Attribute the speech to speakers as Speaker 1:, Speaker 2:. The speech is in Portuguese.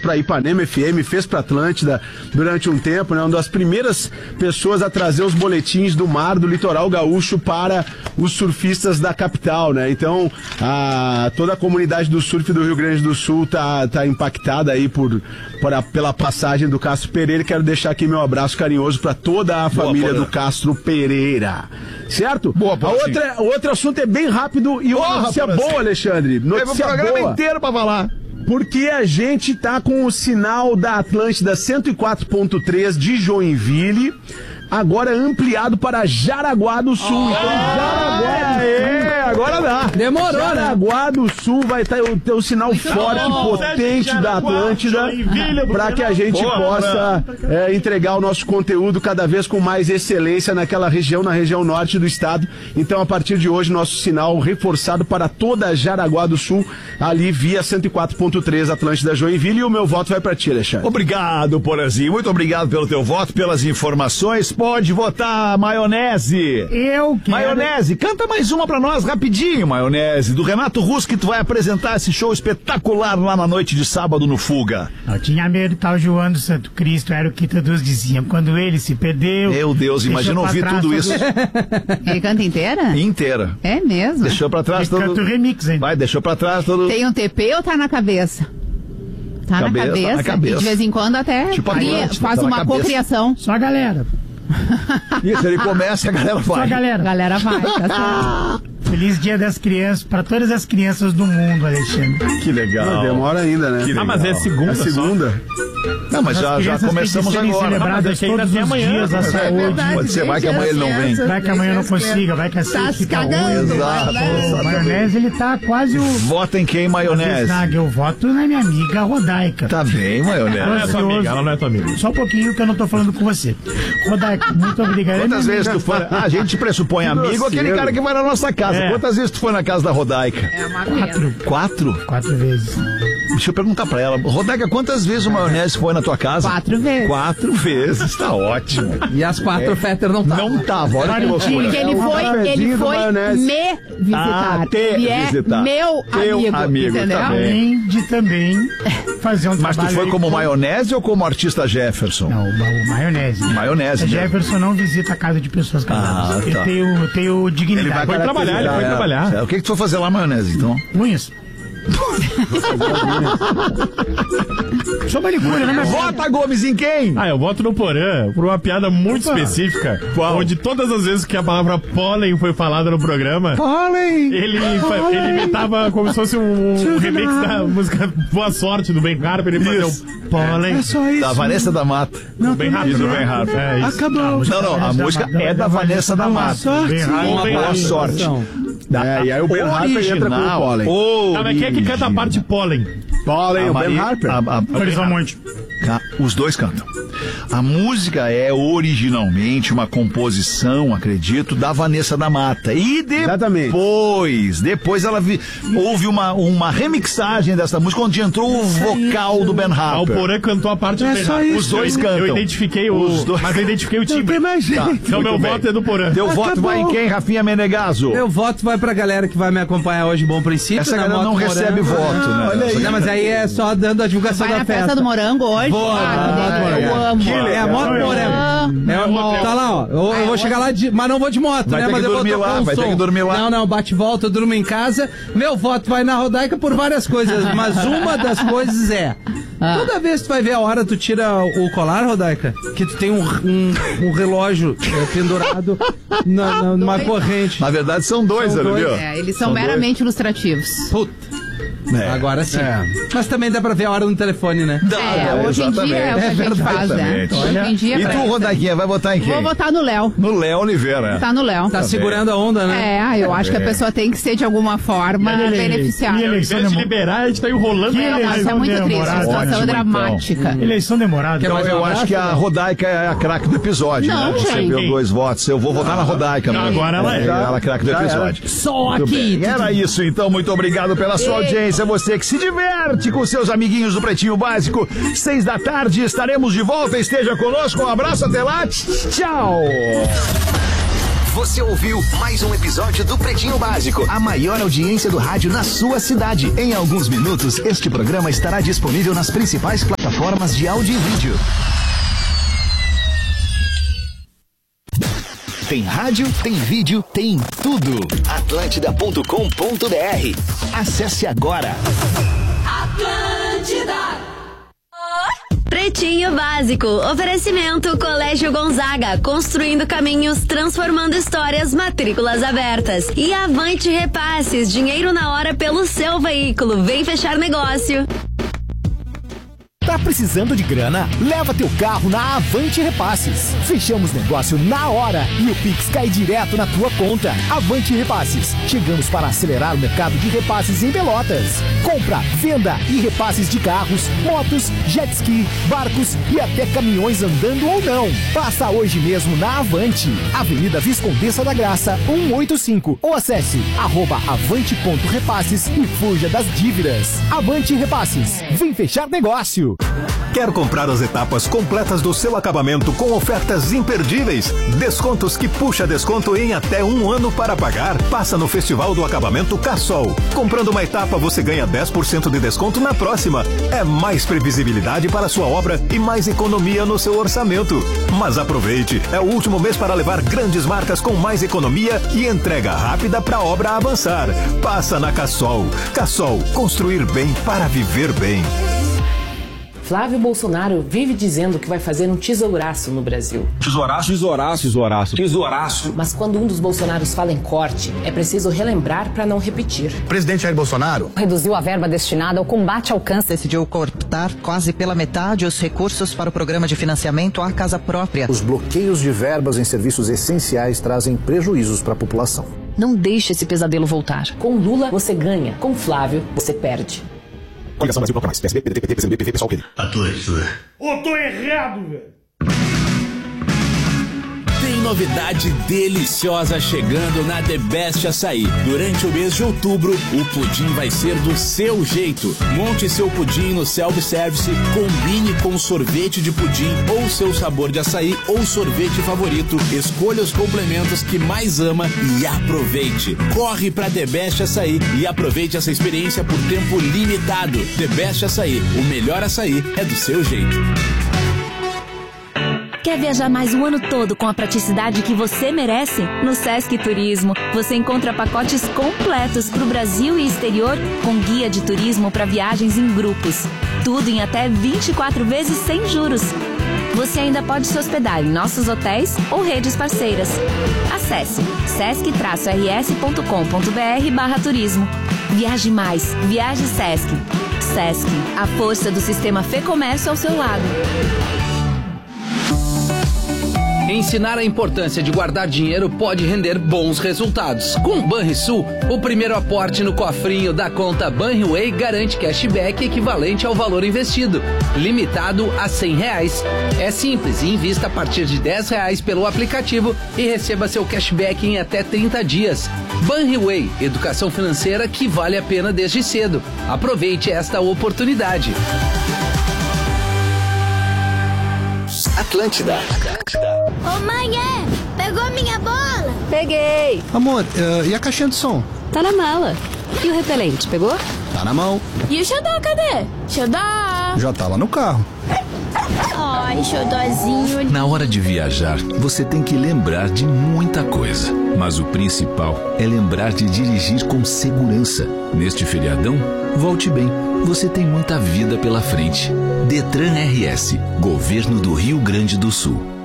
Speaker 1: pra Ipanema FM, fez pra Atlântida durante um tempo, né? Uma das primeiras pessoas a trazer os boletins do mar, do litoral gaúcho para os surfistas da capital, né? Então, toda a comunidade do surf do Rio Grande do Sul tá impactada aí pela passagem do Castro Pereira. Quero deixar aqui meu abraço carinhoso para toda a família do Castro Pereira. Certo?
Speaker 2: Boa,
Speaker 1: o outro assunto é bem rápido e uma notícia boa, Alexandre. Notícia
Speaker 2: Teve um programa
Speaker 1: boa.
Speaker 2: inteiro pra falar.
Speaker 1: Porque a gente tá com o sinal da Atlântida 104.3 de Joinville, agora ampliado para Jaraguá do Sul. Então, agora dá.
Speaker 3: Demorou,
Speaker 1: Jaraguá do Sul vai ter o sinal forte e potente da Atlântida para que a gente possa entregar o nosso conteúdo cada vez com mais excelência naquela região, na região norte do estado. Então, a partir de hoje, nosso sinal reforçado para toda Jaraguá do Sul, ali via 104.3 Atlântida Joinville, e o meu voto vai para ti, Alexandre.
Speaker 2: Obrigado, Porazinho. Muito obrigado pelo teu voto, pelas informações. Pode votar, Maionese.
Speaker 4: Eu quero.
Speaker 2: Maionese, canta mais uma pra nós rapidinho, Maionese, do Renato Russo, que tu vai apresentar esse show espetacular lá na noite de sábado no Fuga.
Speaker 4: Eu tinha medo de tal João do Santo Cristo, era o que todos diziam. Quando ele se perdeu...
Speaker 2: Meu Deus, imagina ouvir tudo isso.
Speaker 5: Ele canta inteira?
Speaker 2: Inteira.
Speaker 5: É mesmo?
Speaker 2: Deixou pra trás todo...
Speaker 4: Canta o remix, hein?
Speaker 2: Vai, deixou pra trás todo...
Speaker 5: Tem um TP ou tá na cabeça? Tá na cabeça. E de vez em quando até
Speaker 2: tipo
Speaker 5: faz uma cocriação.
Speaker 4: Só a galera.
Speaker 2: Isso, ele começa e a galera vai.
Speaker 4: Só a galera.
Speaker 5: A galera vai, tá certo.
Speaker 4: Feliz Dia das Crianças para todas as crianças do mundo, Alexandre.
Speaker 2: Que legal.
Speaker 1: Não, demora ainda, né?
Speaker 6: Mas é segunda.
Speaker 1: É segunda.
Speaker 2: Não, mas já começamos agora.
Speaker 4: Celebradas todos os dias a saúde.
Speaker 2: Pode ser, vai que amanhã ele não vem.
Speaker 4: Vai que amanhã não consiga, vai que a
Speaker 5: Tá se
Speaker 4: fica
Speaker 5: cagando.
Speaker 2: Exato.
Speaker 4: O Maionese, ele tá quase o...
Speaker 2: Vota em quem, Maionese?
Speaker 4: Eu voto na minha amiga Rodaica.
Speaker 2: Tá bem, Maionese.
Speaker 6: Ela não é tua amiga, ela não é tua amiga.
Speaker 4: Só um pouquinho que eu não tô falando com você. Rodaica, muito obrigado.
Speaker 2: Quantas vezes tu foi... A gente pressupõe amigo aquele cara que vai na nossa casa.
Speaker 4: É.
Speaker 2: Quantas vezes tu foi na casa da Rodaica?
Speaker 5: É uma pena.
Speaker 2: 4?
Speaker 4: 4 vezes.
Speaker 2: Deixa eu perguntar pra ela. Rodaica, quantas vezes o Maionese foi na tua casa?
Speaker 5: 4 vezes.
Speaker 2: 4 vezes, tá ótimo.
Speaker 3: E as 4 Fetter não tá.
Speaker 2: Não tava, olha que loucura.
Speaker 5: Porque ele foi me visitar. Ele é
Speaker 2: visitar.
Speaker 5: meu amigo, entendeu?
Speaker 2: tá bem.
Speaker 4: Além de também fazer um
Speaker 2: Mas tu
Speaker 4: trabalho
Speaker 2: foi
Speaker 4: aí
Speaker 2: como
Speaker 4: com-
Speaker 2: Maionese ou como artista Jefferson?
Speaker 4: Não, o Maionese.
Speaker 2: Maionese,
Speaker 4: A
Speaker 2: né?
Speaker 4: Jefferson não visita a casa de pessoas casadas.
Speaker 2: Ah, tá.
Speaker 4: Eu tenho dignidade.
Speaker 6: Foi trabalhar, ele foi trabalhar.
Speaker 2: O que tu foi fazer lá, Maionese, então?
Speaker 4: Unhas. Sou manicure, né, meu?
Speaker 2: Vota, Gomes, em quem?
Speaker 6: Eu voto no Porã por uma piada muito específica. Onde todas as vezes que a palavra pólen foi falada no programa,
Speaker 2: Falem!
Speaker 6: ele imitava como se fosse um remix da música Boa Sorte do Ben Harper. Ele fazia um pólen.
Speaker 4: É só isso.
Speaker 2: Da Vanessa da Mata.
Speaker 6: Bem rápido,
Speaker 2: do Ben Harper.
Speaker 6: É isso.
Speaker 4: Acabou.
Speaker 2: Não, a música é da Vanessa da Mata.
Speaker 4: Bem rápido.
Speaker 2: Uma boa sorte.
Speaker 1: E aí o Ben Harper entra com o pólen.
Speaker 6: Tá, mas quem é que canta a parte pólen?
Speaker 1: Pólen, o Ben Harper.
Speaker 4: Horizonte.
Speaker 2: Os dois cantam. A música é originalmente uma composição, acredito, da Vanessa da Mata. E depois ela houve uma remixagem dessa música onde entrou o vocal do Ben
Speaker 6: O
Speaker 2: Harper.
Speaker 6: Porã cantou a parte do Ben Harper.
Speaker 2: Os dois cantam.
Speaker 6: Eu identifiquei mas eu identifiquei o timbre. Então meu voto é do Porã.
Speaker 2: Teu voto vai em quem, Rafinha Menegaso?
Speaker 3: Meu voto vai pra galera que vai me acompanhar hoje, Bom Princípio.
Speaker 2: Essa
Speaker 3: na
Speaker 2: galera não
Speaker 3: Moto
Speaker 2: recebe
Speaker 3: Morango.
Speaker 2: voto, né?
Speaker 3: Olha aí. Não, mas aí é só dando a divulgação
Speaker 5: Vai
Speaker 3: da
Speaker 5: na
Speaker 3: festa.
Speaker 5: festa do Morango hoje?
Speaker 3: Vou,
Speaker 5: Eu amo.
Speaker 3: É a Moto Morango. Tá lá, ó. Eu vou chegar lá, mas não vou de moto,
Speaker 2: Vai
Speaker 3: né?
Speaker 2: ter
Speaker 3: Mas
Speaker 2: que
Speaker 3: eu vou
Speaker 2: dormir
Speaker 3: tocar
Speaker 2: lá,
Speaker 3: um
Speaker 2: vai ter
Speaker 3: som.
Speaker 2: que dormir lá.
Speaker 3: Não, bate e volta, eu durmo em casa. Meu voto vai na Rodaica por várias coisas, mas uma das coisas é... Toda vez que tu vai ver a hora, tu tira o colar, Rodaica, que tu tem um relógio pendurado numa corrente.
Speaker 2: Na verdade são dois,
Speaker 3: São
Speaker 2: ali,
Speaker 3: dois.
Speaker 2: ó.
Speaker 5: Eles são meramente ilustrativos.
Speaker 3: Puta. Agora sim. Mas também dá pra ver a hora no telefone, né?
Speaker 5: Hoje em dia é o que a gente faz, né? Hoje em dia
Speaker 2: E tu, Rodaiquinha, vai votar em quem?
Speaker 5: Vou votar no Léo.
Speaker 2: No Léo Oliveira.
Speaker 5: Tá no Léo.
Speaker 3: Tá segurando a onda, né?
Speaker 5: Eu acho que a pessoa tem que ser de alguma forma beneficiada.
Speaker 6: Em vez de liberar, a gente tá enrolando.
Speaker 5: Isso é muito triste, a situação é dramática.
Speaker 4: Eleição demorada.
Speaker 2: Então eu acho que a Rodaica é a craque do episódio,
Speaker 5: Não,
Speaker 2: né?
Speaker 5: gente.
Speaker 2: Recebeu 2 votos. Eu vou votar na Rodaica mesmo.
Speaker 6: Agora ela é.
Speaker 2: Ela é a craque do episódio.
Speaker 3: Só
Speaker 2: Muito
Speaker 3: aqui.
Speaker 2: bem. Era isso, então. Muito obrigado pela sua audiência. Você que se diverte com seus amiguinhos do Pretinho Básico. 6 da tarde, estaremos de volta. Esteja conosco. Um abraço, até lá. Tchau.
Speaker 7: Você ouviu mais um episódio do Pretinho Básico, a maior audiência do rádio na sua cidade. Em alguns minutos, este programa estará disponível nas principais plataformas. plataformas de áudio e vídeo. Tem rádio, tem vídeo, tem tudo. Atlântida.com.br. Acesse agora.
Speaker 8: Atlântida. Pretinho Básico. Oferecimento Colégio Gonzaga. Construindo caminhos, transformando histórias, matrículas abertas. E Avante Repasses. Dinheiro na hora pelo seu veículo. Vem fechar negócio.
Speaker 9: Tá precisando de grana? Leva teu carro na Avante Repasses. Fechamos negócio na hora e o Pix cai direto na tua conta. Avante Repasses. Chegamos para acelerar o mercado de repasses em Pelotas. Compra, venda e repasses de carros, motos, jet ski, barcos e até caminhões andando ou não. Passa hoje mesmo na Avante. Avenida Viscondessa da Graça, 185. Ou acesse @avante.repasses e fuja das dívidas. Avante Repasses. Vem fechar negócio.
Speaker 10: Quer comprar as etapas completas do seu acabamento com ofertas imperdíveis? Descontos que puxa desconto em até 1 ano para pagar? Passa no Festival do Acabamento Cassol. Comprando uma etapa, você ganha 10% de desconto na próxima. É mais previsibilidade para a sua obra e mais economia no seu orçamento. Mas aproveite, é o último mês para levar grandes marcas com mais economia e entrega rápida para a obra avançar. Passa na Cassol. Cassol, construir bem para viver bem.
Speaker 11: Flávio Bolsonaro vive dizendo que vai fazer um tesouraço no Brasil.
Speaker 12: Tesouraço, tesouraço, tesouraço, tesouraço.
Speaker 11: Mas quando um dos Bolsonaros fala em corte, é preciso relembrar para não repetir.
Speaker 13: O presidente Jair Bolsonaro
Speaker 14: reduziu a verba destinada ao combate ao câncer. Decidiu cortar quase pela metade os recursos para o programa de financiamento à casa própria.
Speaker 13: Os bloqueios de verbas em serviços essenciais trazem prejuízos para a população.
Speaker 14: Não deixe esse pesadelo voltar.
Speaker 11: Com Lula, você ganha. Com Flávio, você perde.
Speaker 13: Coligação Brasil Bloco Mais. PSB, PDT, PCB, PV, pessoal, PL.
Speaker 4: Ô, tô errado, velho.
Speaker 15: Tem novidade deliciosa chegando na The Best Açaí. Durante o mês de outubro, o pudim vai ser do seu jeito. Monte seu pudim no self-service, combine com sorvete de pudim ou seu sabor de açaí ou sorvete favorito. Escolha os complementos que mais ama e aproveite. Corre pra The Best Açaí e aproveite essa experiência por tempo limitado. The Best Açaí, o melhor açaí é do seu jeito.
Speaker 16: Quer viajar mais o ano todo com a praticidade que você merece? No Sesc Turismo, você encontra pacotes completos para o Brasil e exterior, com guia de turismo para viagens em grupos. Tudo em até 24 vezes sem juros. Você ainda pode se hospedar em nossos hotéis ou redes parceiras. Acesse sesc-rs.com.br/turismo. Viaje mais, viaje Sesc. Sesc, a força do sistema Fê Comércio ao seu lado.
Speaker 3: Ensinar a importância de guardar dinheiro pode render bons resultados. Com o Banrisul, o primeiro aporte no cofrinho da conta Banriway garante cashback equivalente ao valor investido, limitado a R$100. É simples e invista a partir de R$10 pelo aplicativo e receba seu cashback em até 30 dias. Banriway, educação financeira que vale a pena desde cedo. Aproveite esta oportunidade.
Speaker 7: Atlântida.
Speaker 17: Ô mãe, pegou minha bola?
Speaker 16: Peguei.
Speaker 18: Amor, e a caixinha de som?
Speaker 16: Tá na mala. E o repelente, pegou?
Speaker 18: Tá na mão.
Speaker 17: E o xodó, cadê? Xodó!
Speaker 18: Já tá lá no carro.
Speaker 17: Ai, xodózinho.
Speaker 19: Na hora de viajar, você tem que lembrar de muita coisa. Mas o principal é lembrar de dirigir com segurança. Neste feriadão, volte bem. Você tem muita vida pela frente. Detran RS, Governo do Rio Grande do Sul.